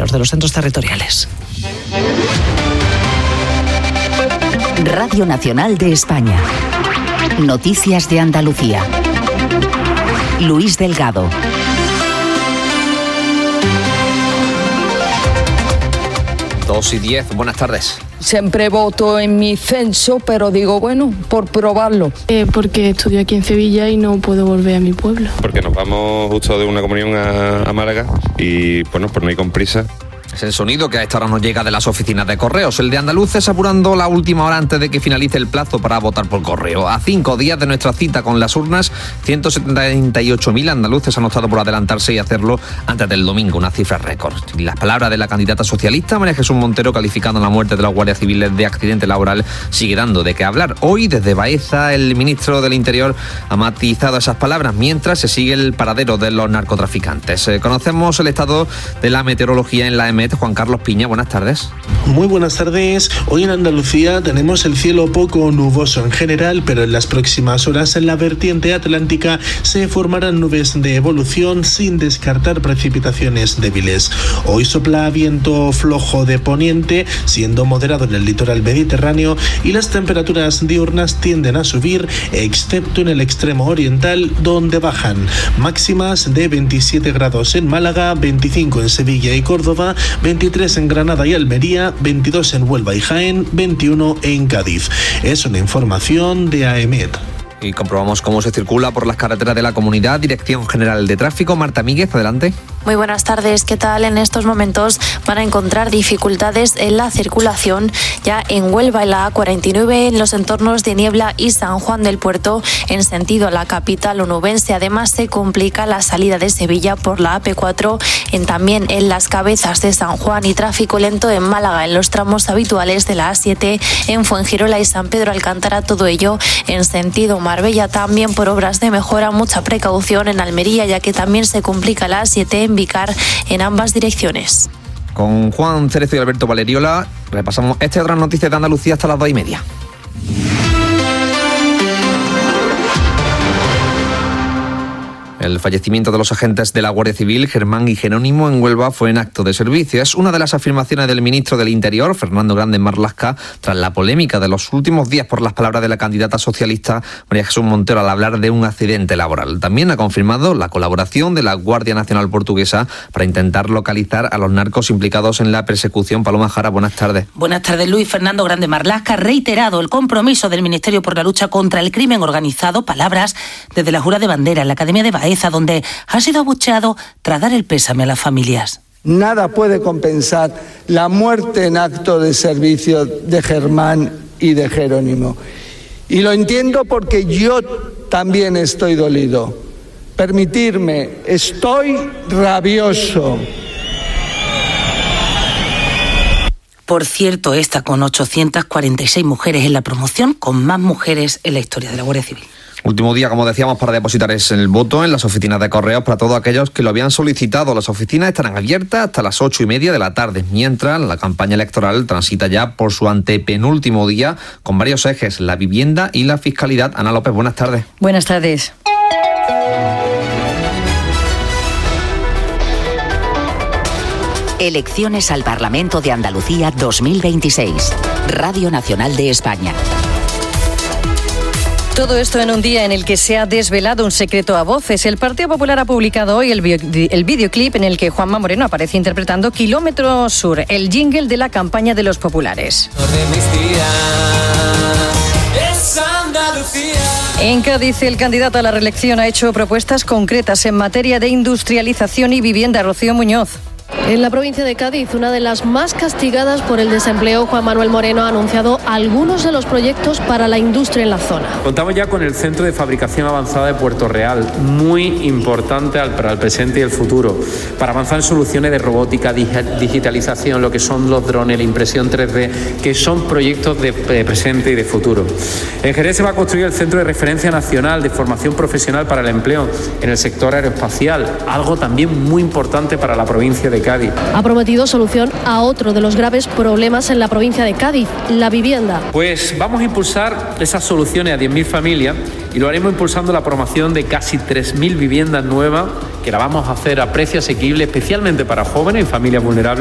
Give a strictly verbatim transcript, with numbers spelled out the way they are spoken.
compañeros de los centros territoriales. Radio Nacional de España. Noticias de Andalucía. Luis Delgado. dos y diez, buenas tardes. Siempre voto en mi censo, pero digo, bueno, por probarlo. Eh, porque estudio aquí en Sevilla y no puedo volver a mi pueblo. Porque nos vamos justo de una comunión a, a Málaga y, bueno, pues no hay con prisa. Es el sonido que a esta hora nos llega de las oficinas de correos. El de Andaluces apurando la última hora antes de que finalice el plazo para votar por correo. A cinco días de nuestra cita con las urnas, ciento setenta y ocho mil andaluces han optado por adelantarse y hacerlo antes del domingo, una cifra récord. Y las palabras de la candidata socialista, María Jesús Montero, calificando la muerte de los guardias civiles de accidente laboral, sigue dando de qué hablar. Hoy, desde Baeza, el ministro del Interior ha matizado esas palabras, mientras se sigue el paradero de los narcotraficantes. Eh, conocemos el estado de la meteorología en la E M E T. Juan Carlos Piña, buenas tardes. Muy buenas tardes. Hoy en Andalucía tenemos el cielo poco nuboso en general, pero en las próximas horas en la vertiente atlántica se formarán nubes de evolución sin descartar precipitaciones débiles. Hoy sopla viento flojo de poniente, siendo moderado en el litoral mediterráneo, y las temperaturas diurnas tienden a subir, excepto en el extremo oriental, donde bajan. Máximas de veintisiete grados en Málaga, veinticinco en Sevilla y Córdoba, veintitrés en Granada y Almería, veintidós en Huelva y Jaén, veintiuno en Cádiz. Es una información de A E M E T. Y comprobamos cómo se circula por las carreteras de la comunidad. Dirección General de Tráfico, Marta Míguez, adelante. Muy buenas tardes, ¿qué tal? En estos momentos van a encontrar dificultades en la circulación ya en Huelva, en la A cuarenta y nueve, en los entornos de Niebla y San Juan del Puerto, en sentido a la capital onubense. Además, se complica la salida de Sevilla por la A P cuatro, en, también en las Cabezas de San Juan, y tráfico lento en Málaga, en los tramos habituales de la A siete, en Fuengirola y San Pedro Alcántara, todo ello en sentido Marbella. También por obras de mejora, mucha precaución en Almería, ya que también se complica la A siete en Vicar en ambas direcciones. Con Juan Cerezo y Alberto Valeriola repasamos esta y otras noticias de Andalucía hasta las dos y media. El fallecimiento de los agentes de la Guardia Civil, Germán y Jerónimo, en Huelva fue en acto de servicio. Es una de las afirmaciones del ministro del Interior, Fernando Grande Marlaska, tras la polémica de los últimos días por las palabras de la candidata socialista María Jesús Montero al hablar de un accidente laboral. También ha confirmado la colaboración de la Guardia Nacional Portuguesa para intentar localizar a los narcos implicados en la persecución. Paloma Jara, buenas tardes. Buenas tardes, Luis. Fernando Grande Marlaska ha reiterado el compromiso del Ministerio por la lucha contra el crimen organizado. Palabras desde la Jura de Bandera en la Academia de Baeza, donde ha sido abucheado tras dar el pésame a las familias. Nada puede compensar la muerte en acto de servicio de Germán y de Jerónimo. Y lo entiendo porque yo también estoy dolido. Permitirme, estoy rabioso. Por cierto, esta con ochocientas cuarenta y seis mujeres en la promoción, con más mujeres en la historia de la Guardia Civil. Último día, como decíamos, para depositar el voto en las oficinas de correos para todos aquellos que lo habían solicitado. Las oficinas estarán abiertas hasta las ocho y media de la tarde, mientras la campaña electoral transita ya por su antepenúltimo día, con varios ejes: la vivienda y la fiscalidad. Ana López, buenas tardes. Buenas tardes. Elecciones al Parlamento de Andalucía dos mil veintiséis. Radio Nacional de España. Todo esto en un día en el que se ha desvelado un secreto a voces. El Partido Popular ha publicado hoy el, vi- el videoclip en el que Juanma Moreno aparece interpretando Kilómetro Sur, el jingle de la campaña de los populares. En Cádiz, el candidato a la reelección ha hecho propuestas concretas en materia de industrialización y vivienda. Rocío Muñoz. En la provincia de Cádiz, una de las más castigadas por el desempleo, Juan Manuel Moreno ha anunciado algunos de los proyectos para la industria en la zona. Contamos ya con el Centro de Fabricación Avanzada de Puerto Real, muy importante para el presente y el futuro, para avanzar en soluciones de robótica, digitalización, lo que son los drones, la impresión tres D, que son proyectos de presente y de futuro. En Jerez se va a construir el Centro de Referencia Nacional de Formación Profesional para el Empleo en el sector aeroespacial, algo también muy importante para la provincia de Cádiz. Ha prometido solución a otro de los graves problemas en la provincia de Cádiz, la vivienda. Pues vamos a impulsar esas soluciones a diez mil familias y lo haremos impulsando la promoción de casi tres mil viviendas nuevas, que la vamos a hacer a precio asequible, especialmente para jóvenes y familias vulnerables.